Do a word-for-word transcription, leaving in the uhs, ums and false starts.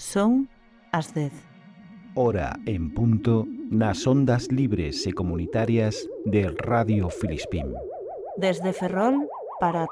Son as dez. Hora en punto nas ondas libres e comunitarias de Radio Filispín. Desde Ferrol para